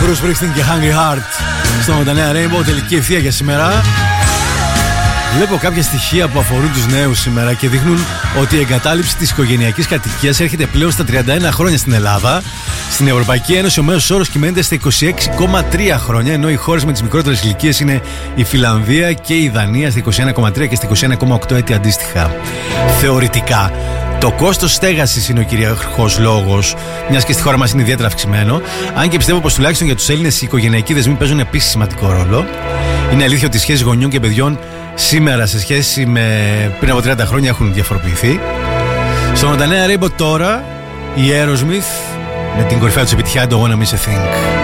Bruce Springsteen και Hungry Heart στο 89 Rainbow, τελική ευθεία για σήμερα. Βλέπω κάποια στοιχεία που αφορούν τους νέους σήμερα και δείχνουν ότι η εγκατάλειψη της οικογενειακής κατοικίας έρχεται πλέον στα 31 χρόνια στην Ελλάδα. Στην Ευρωπαϊκή Ένωση ο μέσος όρος κυμαίνεται στα 26,3 χρόνια, ενώ οι χώρες με τις μικρότερες ηλικίες είναι η Φιλανδία και η Δανία στα 21,3 και στα 21,8 έτη αντίστοιχα. Θεωρητικά, το κόστος στέγασης είναι ο κυρίαρχος λόγος, μιας και στη χώρα μας είναι ιδιαίτερα αυξημένο. Αν και πιστεύω πως τουλάχιστον για τους Έλληνες οι οικογενειακοί δεσμοί παίζουν επίσης σημαντικό ρόλο. Είναι αλήθεια ότι οι σχέσεις γονιών και παιδιών σήμερα σε σχέση με πριν από 30 χρόνια έχουν διαφοροποιηθεί. Στον 89 Rainbow τώρα η Aerosmith με την κορυφαία τους επιτυχία, το Wanna Miss a Thing.